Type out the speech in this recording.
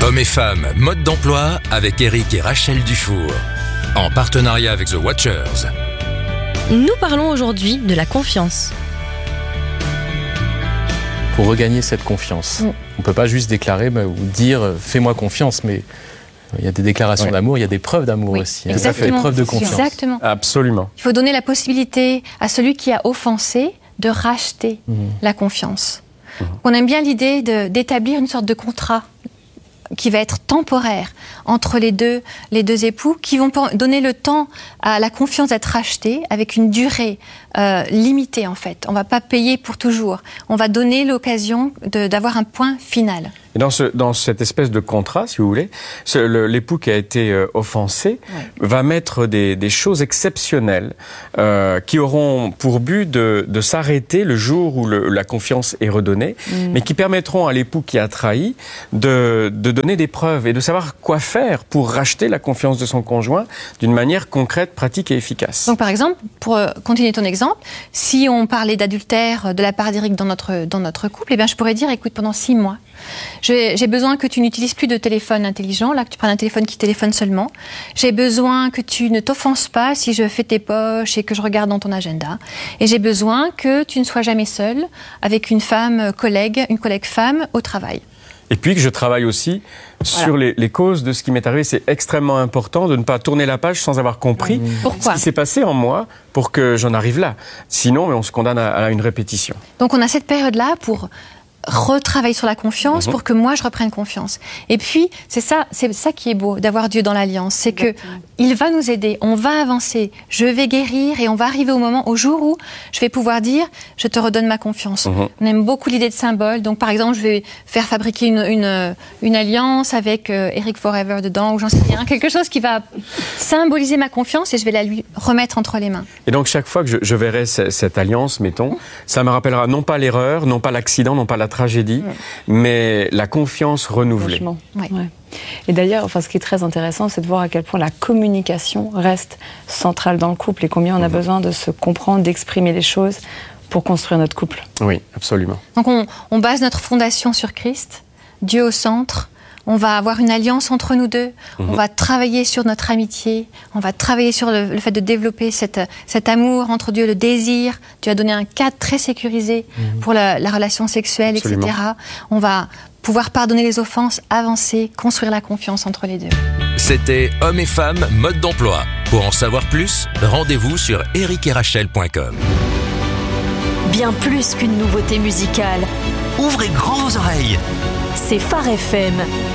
Hommes et femmes, mode d'emploi avec Eric et Rachel Dufour. En partenariat avec The Watchers. Nous parlons aujourd'hui de la confiance. Pour regagner cette confiance, on ne peut pas juste déclarer ou dire « fais-moi confiance », mais il y a des déclarations d'amour, il y a des preuves d'amour aussi, des preuves de confiance. Exactement. Absolument. Il faut donner la possibilité à celui qui a offensé de racheter la confiance. On aime bien l'idée d'établir une sorte de contrat qui va être temporaire entre les deux époux, qui vont donner le temps à la confiance d'être rachetée avec une durée limitée en fait. On ne va pas payer pour toujours. On va donner l'occasion d'avoir un point final. Et dans cette espèce de contrat, si vous voulez, l'époux qui a été offensé va mettre des choses exceptionnelles qui auront pour but de s'arrêter le jour où la confiance est redonnée, mais qui permettront à l'époux qui a trahi de donner des preuves et de savoir quoi faire pour racheter la confiance de son conjoint d'une manière concrète, pratique et efficace. Donc par exemple, pour continuer ton exemple, si on parlait d'adultère de la part d'Éric dans notre couple, eh bien je pourrais dire, écoute, pendant 6 mois, j'ai besoin que tu n'utilises plus de téléphone intelligent, là que tu prennes un téléphone qui téléphone seulement. J'ai besoin que tu ne t'offenses pas si je fais tes poches et que je regarde dans ton agenda. Et j'ai besoin que tu ne sois jamais seule avec une collègue femme au travail. Et puis que je travaille aussi sur les causes de ce qui m'est arrivé. C'est extrêmement important de ne pas tourner la page sans avoir compris ce qui s'est passé en moi pour que j'en arrive là. Sinon, on se condamne à une répétition. Donc on a cette période-là pour retravailler sur la confiance pour que moi je reprenne confiance. Et puis c'est ça qui est beau d'avoir Dieu dans l'alliance, c'est que il va nous aider, on va avancer, je vais guérir et on va arriver au jour où je vais pouvoir dire je te redonne ma confiance. On aime beaucoup l'idée de symbole, donc par exemple je vais faire fabriquer une alliance avec Eric Forever dedans ou j'en sais rien, quelque chose qui va symboliser ma confiance et je vais la lui remettre entre les mains. Et donc chaque fois que je verrai cette alliance, mettons, ça me rappellera non pas l'erreur, non pas l'accident, non pas la tragédie, mais la confiance renouvelée. Et d'ailleurs, ce qui est très intéressant, c'est de voir à quel point la communication reste centrale dans le couple et combien on a besoin de se comprendre, d'exprimer les choses pour construire notre couple. Oui, absolument. Donc on base notre fondation sur Christ, Dieu au centre. On va avoir une alliance entre nous deux, on va travailler sur notre amitié, on va travailler sur le fait de développer cet amour entre Dieu, le désir. Dieu a donné un cadre très sécurisé pour la relation sexuelle, Absolument. etc. On va pouvoir pardonner les offenses, avancer, construire la confiance entre les deux. C'était Hommes et femmes, mode d'emploi. Pour en savoir plus, rendez-vous sur ericerachel.com. Bien plus qu'une nouveauté musicale, Ouvrez grand vos oreilles. c'est Phare FM.